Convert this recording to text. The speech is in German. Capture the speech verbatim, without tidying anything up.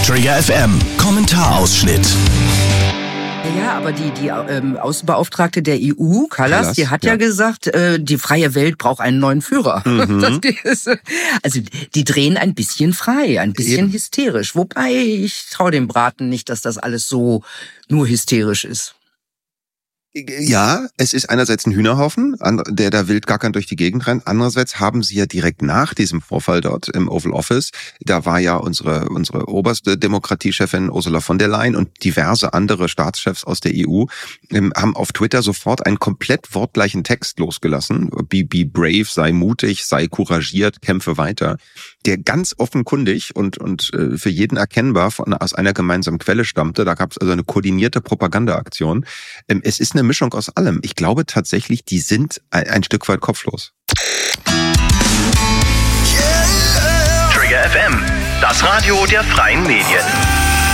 Trigger F M, Kommentarausschnitt. Ja, aber die, die ähm, Außenbeauftragte der E U, Kallas, Kallas, die hat ja. ja gesagt, äh, die freie Welt braucht einen neuen Führer. Mhm. Das ist, also die drehen ein bisschen frei, ein bisschen Eben. hysterisch. Wobei ich traue dem Braten nicht, dass das alles so nur hysterisch ist. Ja, es ist einerseits ein Hühnerhaufen, der da wild gackernd durch die Gegend rennt. Andererseits haben sie ja direkt nach diesem Vorfall dort im Oval Office, da war ja unsere unsere oberste Demokratiechefin Ursula von der Leyen und diverse andere Staatschefs aus der E U haben auf Twitter sofort einen komplett wortgleichen Text losgelassen. Be, be brave, sei mutig, sei couragiert, kämpfe weiter. Der ganz offenkundig und und für jeden erkennbar von aus einer gemeinsamen Quelle stammte. Da gab es also eine koordinierte Propagandaaktion. Es ist eine Mischung aus allem. Ich glaube tatsächlich, die sind ein, ein Stück weit kopflos. Trigger F M, das Radio der freien Medien.